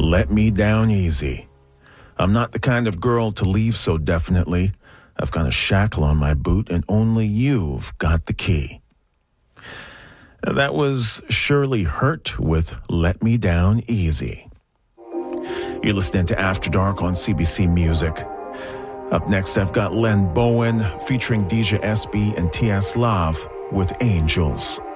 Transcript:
Let Me Down Easy. I'm not the kind of girl to leave so definitely. I've got a shackle on my boot and only you've got the key. That was Shirley Hurt with Let Me Down Easy. You're listening to After Dark on CBC Music. Up next, I've got Len Bowen featuring Deja SB and T.S. Love with Angels.